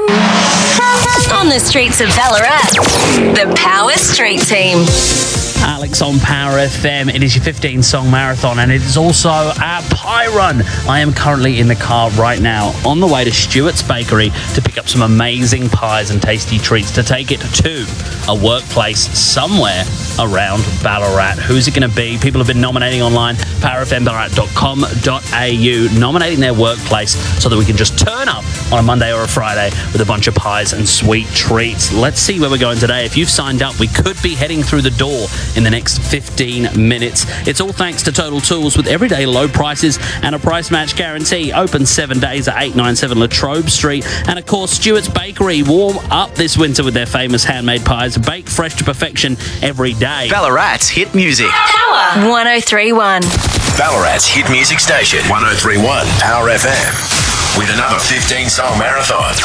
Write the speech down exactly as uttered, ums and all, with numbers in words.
On the streets of Ballarat, the Power Street Team. Alex on Power F M. It is your fifteen song marathon, and it is also our pie run. I am currently in the car right now on the way to Stewart's Bakery to pick up some amazing pies and tasty treats to take it to a workplace somewhere around Ballarat. Who's it going to be? People have been nominating online, power f m ballarat dot com dot a u, nominating their workplace so that we can just turn up on a Monday or a Friday with a bunch of pies and sweet treats. Let's see where we're going today. If you've signed up, we could be heading through the door in the next fifteen minutes. It's all thanks to Total Tools with everyday low prices and a price match guarantee. Open seven days at eight ninety-seven Latrobe Street. And of course, Stewart's Bakery. Warm up this winter with their famous handmade pies, baked fresh to perfection every day. Ballarat's hit music. Power one oh three point one. Ballarat's hit music station. one oh three point one Power F M. With another fifteen song marathon.